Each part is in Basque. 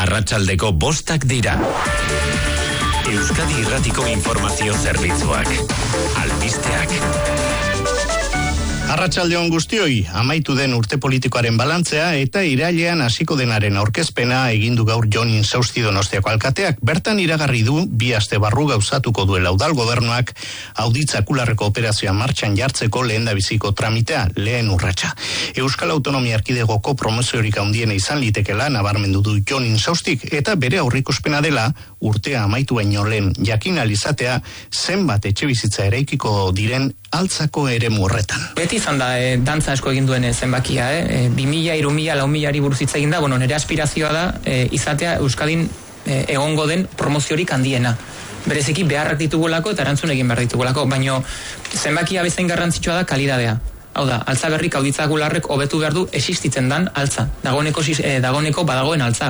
Arratsaldeko 5 dira. Euskadi Irratiko informazio zerbitzuak. Albisteak. Arratsaldeon guztioi, amaitu den urte politikoaren balantzea eta irailean hasiko denaren aurkezpena egindu gaur Jon Insausti Donostiako alkateak. Bertan iragarri du 2 aste barru gauzatuko duela udal gobernuak auditzakularreko operazioa martxan jartzeko lehendabiziko tramitea, lehen urratsa. Euskal Autonomia Erkidegoko promoziorik handiena izan litekela nabarmendu du Jon Insaustik eta bere aurrikuspena dela urtea amaitu baino lehen jakin alizatea zenbat etxebizitza eraikiko diren altzako eremu horretan. Beti izan da dantza asko egin duen zenbakia, 2000, 3000, 4000 buruz hitz egin da, nire aspirazioa da izatea Euskadin egongo den promoziorik handiena. Bereziki beharrak ditugulako eta erantzun egin behar ditugulako, baino zenbakia bezain garrantzitsua da kalidadea. Hau da, altza berrik auditzakularrek hobetu behar du existitzen dan altza. Dagoeneko badagoen altza.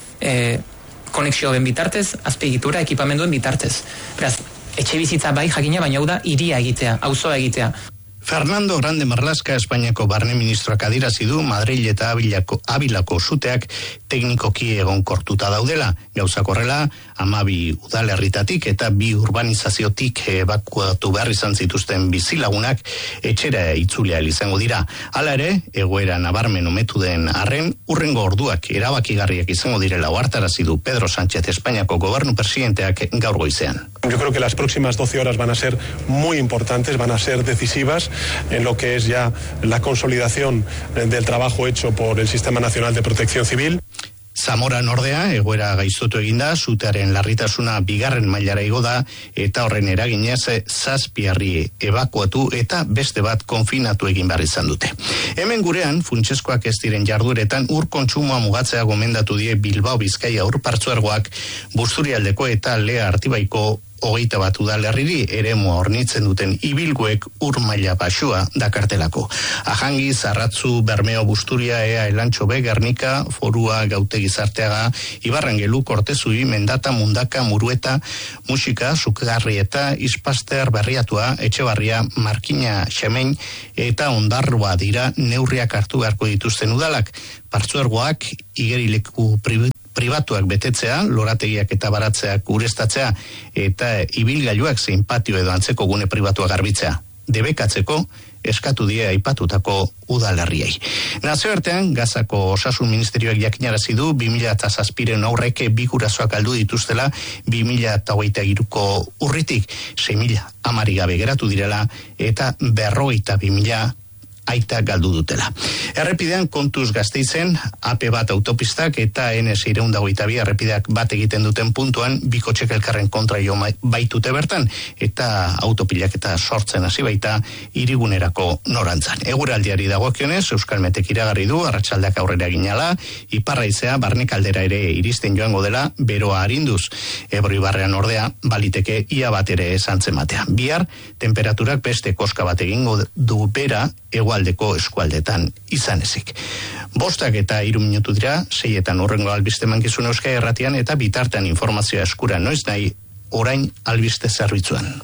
Konexio ben bitartez, azpiegitura, ekipamenduen bitartez. Beraz, etxe bizitza bai jakina, baina hau da hiria egitea, auzoa egitea. Fernando Grande Marlaska Espainiako barne ministroak adierazi du Madril eta Abilako suteak teknikoki egonkortuta daudela. Gauzak horrela, 12 udalerritatik eta 2 urbanizaziotik ebakuatu behar izan zituzten bizilagunak etxera itzulea izango dira. Hala ere, egoera nabarmen ometu den arren, urrengo orduak erabakigarriak izango direla ohartarazi du Pedro Sánchez Espainiako gobernu presidenteak gaur goizean. Yo creo que las próximas 12 horas van a ser muy importantes, van a ser decisivas en lo que es ya la consolidación del trabajo hecho por el Sistema Nacional de Protección Civil. Zamoran ordea, egoera gaiztotu eginda, sutearen larritasuna 2. mailara igo da, eta horren eraginez 7 herri ebakuatu eta beste bat konfinatu egin behar izan dute. Hemen gurean, funtsezkoak ez diren jardueretan ur kontsumoa mugatzea gomendatu die Bilbao Bizkaia ur partzuergoak, Busturialdeko eta Lea Artibaiko 21 udalerriri eremua hornitzen duten ibilguek ur maila baxua dakartelako. Ajangi, Zarratzu, Bermeo, Busturia, Ea, Elantxobe, Gernika, Forua, Gautegi Zarteaga, Ibarrangelu, Kortezui, Mendata, Mundaka, Murueta, Musika, Sukarrieta, Ispaster, Berriatua, Etxebarria, Markina, Xemein eta Ondarroa dira neurriak hartu beharko dituzten udalak. Partzuergoak igerileku pribatuak betetzea, lorategiak eta baratzeak ureztatzea eta ibilgailuak zein patio edo antzeko gune pribatuak garbitzea. Debekatzeko eskatu die aipatutako udalerriei. Nazioartean, Gazako Osasun Ministerioak jakinarazi du 2007 aurrek 2 gurasoak galdu dituztela 2023ko urritik 6.000 amari gabe geratu direla eta 52.000 aita galdu dutela. Errepidean kontuz Gasteizen, AP bat autopistak eta N622 errepideak bat egiten duten puntuan 2 kotxek elkarren kontra jo baitute bertan eta autopilak eta sortzen hasi baita hirigunerako norantzan. Eguraldiari dagokionez, Euskalmetek iragarri du arratsaldeak aurrera ginala, iparraizea barnekaldera ere iristen joango dela beroa arinduz. Ebro ibarrean ordea baliteke ia bat ere esantzematea. Bihar temperaturak beste koska bat egingo du bera hegoaldeko eskualdetan izan ezik. 5 eta 3 minutu dira, 6 urrengo albiste mankizun Euskadi Irratian eta bitartean informazioa eskura noiz nahi orain albiste zerbitzuan.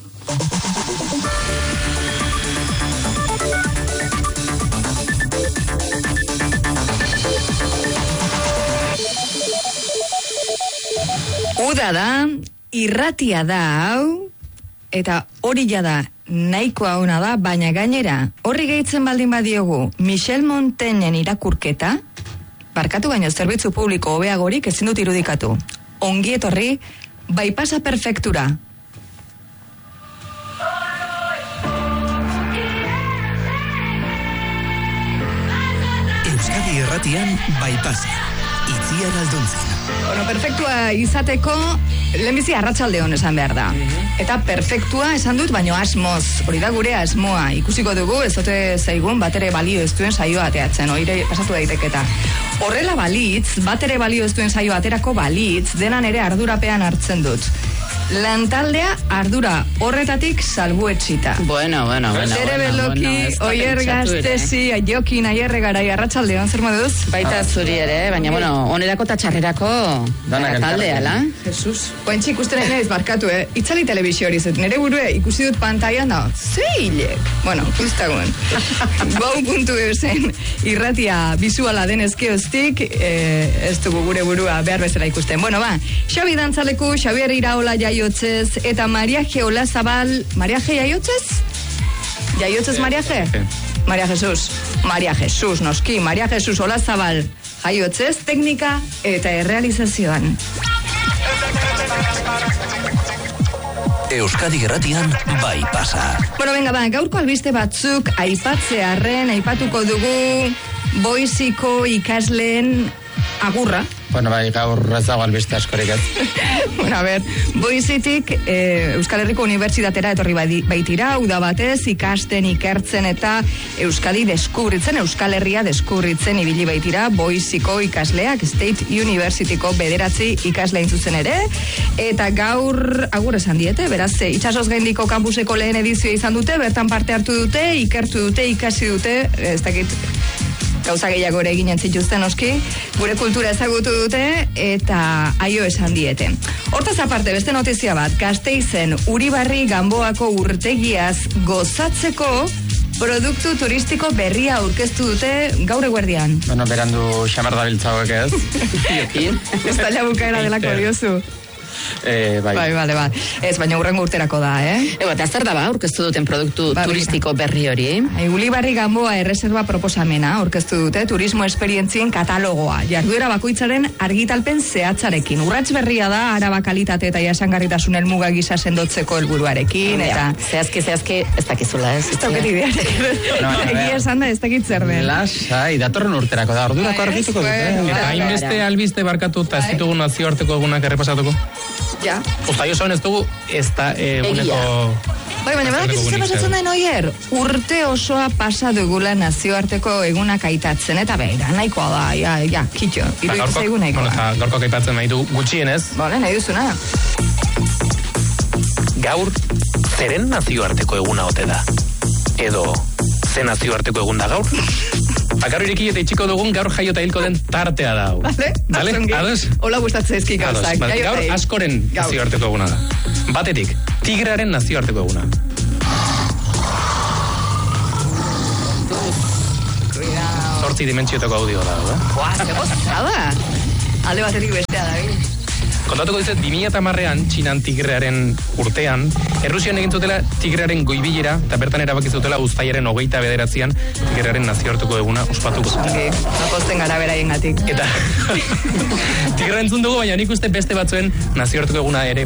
Uda da, irratia da hau, eta hori jada nahikoa ona da, baina gainera, horri gehitzen baldin badiogu, Michel Montaignen irakurketa, barkatu baino zerbitzu publiko hobeagorik ezin dut irudikatu. Ongi etorri, Baipasa perfektura. Euskadi Irratian Baipasa. Itziar Alduntzen. Bueno, perfektua izateko, lehenbizi arratsaldeon esan behar da. Eta perfektua esan dut, baino asmoz. Hori da gure asmoa. Ikusiko dugu, ez ote zaigun batere balio ez duen saioa ateatzen. Oire pasatu daiteketa. Horrela balitz, batere balio ez duen saioa aterako balitz, denan ere ardurapean hartzen dut. lantaldea ardura horretatik salbuetsita. Bueno. Zerebeloki, Oier Gaztezi, Jokin, Aierre Garai, Arratsaldeon, zer moduz? Baita zuri ere, baina, onerako eta txarrerako taldea, la? Jesus. Oentxe ikusten naiz barkatu, itzali telebizio hori zet. Nere burue ikusi dut pantailan da, zeilek. Bueno, ikustagoen. Bau puntu zen, irratia bizuala denezke oztik, ez dugu gure burua behar bezala ikusten. Bueno, Xabi Dantzaleku, Xabier Iraola jaiotzez, eta Mariaje Olazabal, Mariaje jaiotzez? Jaiotzez Mariaje? Maria Jesus, noski, Maria Jesus Olazabal jaiotzez, teknika eta errealizazioan. Euskadi Irratian bai pasa. Bueno, venga, gaurko albiste batzuk aipatzearren, aipatuko dugu Boiziko ikasleen agurra. Bueno, gaur ez dago albiste askorik ez. Bueno, a ver, Boizitik Euskal Herriko Unibertsitatera etorri baitira, uda batez, ikasten, ikertzen eta Euskadi deskubritzen, Euskal Herria deskubritzen ibili baitira Boiziko ikasleak, State Universityko 9 ikasle zuzen ere, eta gaur agur esan diete, beraz, itxasoz gaindiko kampuseko lehen edizioa izan dute, bertan parte hartu dute, ikertu dute, ikasi dute, ez dakit, gauza gehiago ere eginen zituzten oski, gure kultura ezagutu dute eta aio esan diete. Hortaz aparte, beste notizia bat, Gasteizen Uribarri Ganboako urtegiaz gozatzeko produktu turistiko berria aurkeztu dute gaur eguerdian. Bueno, berandu xamar da biltzauek ez. Ez taila bukaera delako diozu. Bai. Ez, baina urrengo urterako da, Eta zer da aurkeztu duten produktu turistiko berri hori, Ulibarri Ganboa erreserba proposamena aurkeztu dute turismo esperientzien katalogoa. Jarduera bakoitzaren argitalpen zehatzarekin. Urrats berria da, araba kalitate eta jasangarritasun helmuga gisa sendotzeko helburuarekin, eta... Zehazki, ez dakizula, ez? Ez dauket ideak. Egia esan da, ez dakit zer den. Lasai, datorren urterako da, ordurako argituko dute. Eta hainbeste albiste barkatu eta ez ditugu nazioarteko egunak errepasatuko. Ja. Ostaio zoen ez dugu, ez da eguneko... Baina badakizu zer pasatzen den Oier, urte osoa pasa dugula nazioarteko egunak aitatzen, eta beira, nahikoa da, kitxo, iruditzen zaigu nahikoa. Gaurko aipatzen nahi du gutxienez. Bale, nahi duzuna. Gaur, zeren nazioarteko eguna ote da? Edo, ze nazioarteko egun da gaur? Gaur ireki eta itxiko dugun gaur jaio eta hilko den tartea da. Bale? Ados? Hola gustatzen ezki gauzak. Gaur askoren nazioarteko eguna da. Batetik, tigrearen nazioarteko eguna. Zortzi dimentsiotako audio da, ze gozada. Alde batetik bestea da, Kontatuko dizet, 2010an, Txinan tigrearen urtean, Errusian egin zutela tigrearen goibilera, eta bertan erabaki zutela uztailaren 29an tigrearen nazioarteko eguna ospatuko zutela. Naposten gara beraien gatik. Eta tigre entzun dugu, baina nik uste beste batzuen nazioarteko eguna ere